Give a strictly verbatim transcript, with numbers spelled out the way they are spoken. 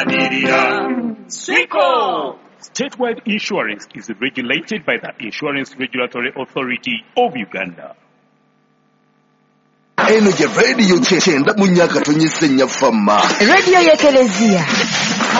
Wanirira. Siko! Statewide insurance is regulated by the Insurance Regulatory Authority of Uganda. Eno je radio kyenda mu nyaka tonyesenya fama. Radio ya Kelezia.